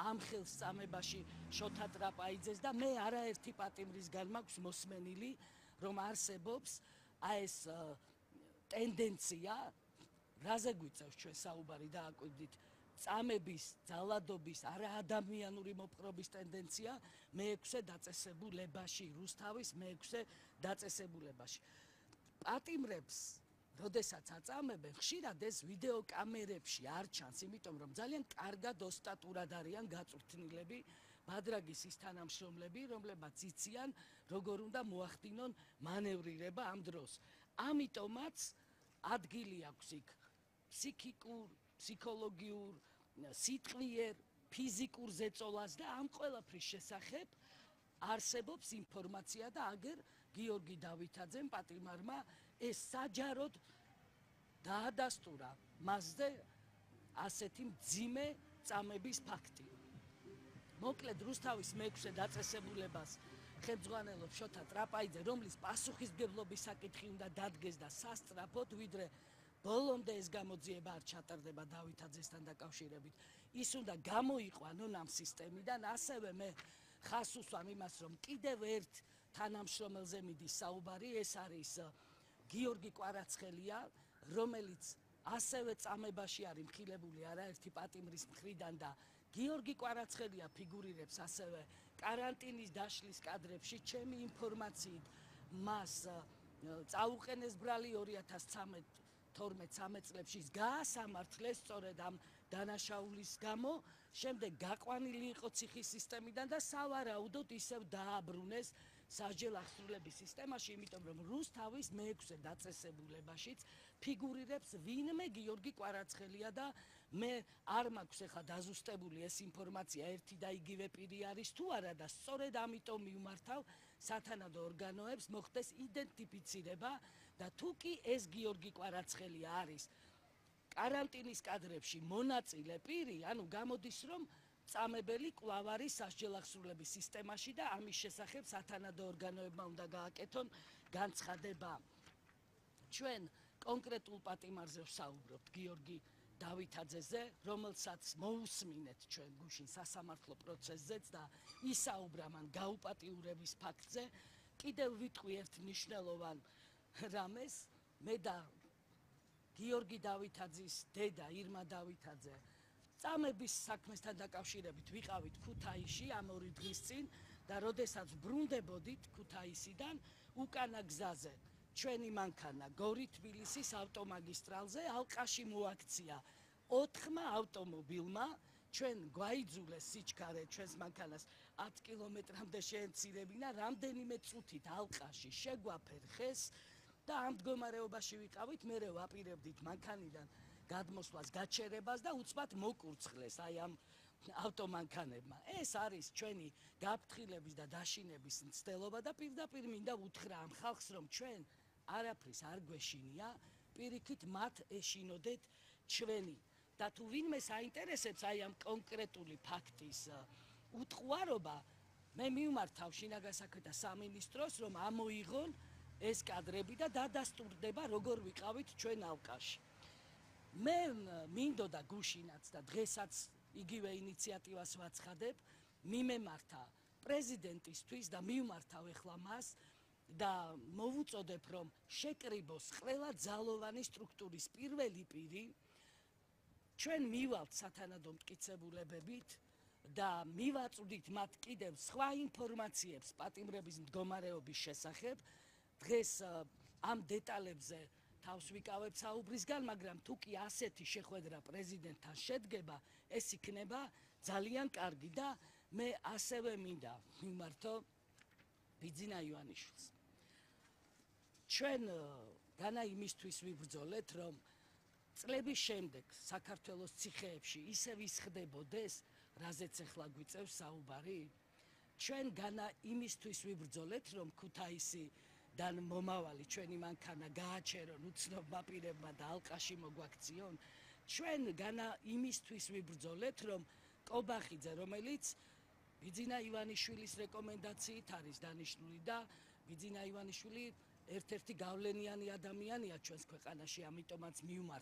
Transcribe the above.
ამ ხელსწამებაში შოთა ტრაპაიძეს და მე არაერთი პატიმრისგან მაქვს მოსმენილი, რომ არსებობს ეს ტენდენცია, რაზე გვიწევს ჩვენ საუბარი დააკვირდით, წამების, ძალადობის, არაადამიანური მოპყრობის ტენდენცია მე-6 დაწესებულებაში, რუსთავის მე-6 დაწესებულებაში. პატიმრებს როდესაც აწამებენ, ხშირად ეს ვიდეო კამერებში არ ჩანს, იმიტომ რომ ძალიან კარგად ოსტატურად არიან გაწვრთნილები ბადრაგის ის თანამშრომლები, რომლებმაც იციან, როგორ უნდა მოახდინონ მანევრირება ამ დროს. ამიტომაც ადგილი აქვს იქ ფსიქიკურ, ფსიქოლოგიურ, სიტყვიერ, ფიზიკურ ზეწოლას და ამ ყველაფრის შესახებ არსებობს ინფორმაცია და აგერ გიორგი დავითაძემ პატიმარმა ეს საჯაროდ დაადასტურა მასზე ასეთი მძიმე წამების ფაქტი. მოკლედ რუსთავის მე-6 დაწესებულებას ხელმძღვანელობს შოთა ტრაპაიძე, რომლის პასუხისმგებლობის საკითხი უნდა დადგეს და სასწრაფოდ, ვიდრე ბოლომდე ეს გამოძიება არ ჩატარდება დავითაძესთან დაკავშირებით. ის უნდა გამოიყვანონ ამ სისტემიდან, ასევე მე ხას უსვამ იმას, რომ კიდევ ერთ თანამშრომელზე მიდის საუბარი, ეს არის გიორგი კვარაცხელია, რომელიც ასევე წამებაში არის მხილებული არაერთი პატიმრის მხრიდან და გიორგი კვარაცხელია ფიგურირებს ასევე კარანტინის დაშლის კადრებში, ჩემი ინფორმაციით მას წაუყენეს ბრალი 2012-13 წლებში გაასამართლეს სწორედ ამ დანაშაულის გამო, შემდეგ გაყვანილი იყო ციხის სისტემიდან და სავარაუდოდ ისევ დააბრუნეს სასჯელ აღსრულების სისტემაში, იმიტომ რომ რუსთავის მე-6 დაწესებულებაშიც ფიგურირებს ვინმე გიორგი კვარაცხელია და მე არ მაქვს ახლა დაზუსტებული ეს ინფორმაცია, ერთი და იგივე პირი არის თუ არა და სწორედ ამიტომ მივმართავ სათანადო ორგანოებს მოხდეს იდენტიფიცირება და თუ კი ეს გიორგი კვარაცხელია არის კარანტინის კადრებში მონაწილე პირი, ანუ გამოდის რომ წამებელი კვლავ არის სასჯელ აღსრულების სისტემაში და ამის შესახებ სათანადო ორგანოებმა უნდა გააკეთონ განცხადება. ჩვენ კონკრეტულ პატიმარზე ვსაუბრობთ გიორგი დავითაძეზე, რომელსაც მოусმინეთ ჩვენ გუშინ სასამართლო პროცესზეც და ისაუბრა მან გაუპატიურების ფაქტზე. კიდევ ვიტყვი ერთ მნიშვნელოვან რამეს, მე და გიორგი დავითაძის დედა ირმა დავითაძე წამების საქმესთან დაკავშირებით ვიყავით ქუთაისში ამ 2 დღის წინ და როდესაც ბრუნდებოდით ქუთაისიდან უკანა გზაზე ჩვენი მანქანა გორი თბილისის ავტომაგისტრალზე ალყაში მოაქცია 4 ავტომობილმა, ჩვენ გვაიძულეს სიჩქარე ჩვენს მანქანას 10 კილომეტრამდე შეემცირებინა, რამდენიმე წუთით ალყაში შეგვაფერხეს და ამ მდგომარეობაში ვიყავით, მერე ვაპირებდით მანქანიდან გადმოსვლას, გაჩერებას და უცბად მოკურცხლეს აი ამ ავტომანქანებმა. ეს არის ჩვენი გაფრთხილების და დაშინების მცდელობა და პირდაპირ მინდა უთხრა ამ ხალხს, რომ ჩვენ არაფრის არ გვეშინია, პირიქით მათ ეშინოდეთ ჩვენი. და თუ ვინმე საინტერესებს აი ამ კონკრეტული ფაქტის უტყუარობა, მე მივმართავ შინაგან საქმეთა სამინისტროს, რომ ამოიღონ ეს კადრები და დადასტურდება, როგორ ვიყავით ჩვენ ალყაში. მე მინდოდა გუშინაც და დღესაც იგივე ინიციატივას ვაცხადებ, მიმემართა პრეზიდენტისთვის და მივმართავ ეხლა მას და მოვუწოდებ, რომ შეკრიბოს ყველა ძალოვანი სტრუქტურის პირველი პირი, ჩვენ მივალთ სათანადო მტკიცებულებებით და მივაწვდით მათ კიდევ სხვა ინფორმაციებს პატიმრების მდგომარეობის შესახებ. დღეს ამ დეტალებზე თავს ვიკავებ საუბრისგან, მაგრამ თუ კი ასეთი შეხვედრა პრეზიდენტთან შედგება, ეს იქნება ძალიან კარგი და მე ასევე მინდა მიმართო ბიძინა ივანიშვილს. ჩვენ განა იმისთვის ვიბრძოლეთ, რომ წლების შემდეგ საქართველოს ციხეებში ისევ ისხდებოდეს, რაზეც ახლა გვიწევს საუბარი. ჩვენ განა იმისთვის ვიბრძოლეთ, რომ ქუთაისიდან მომავალი ჩვენი მანქანა გააჩერონ უცნობმა პირებმა და ალყაში მოგვაქციონ. ჩვენ განა იმისთვის ვიბრძოლეთ, რომ კობახიძე, რომელიც ბიძინა ივანიშვილის რეკომენდაციით არის დანიშნული და ბიძინა ივანიშვილი ერთ-ერთი გავლენიანი ადამიანია ჩვენს ქვეყანაში, ამიტომაც მივმართ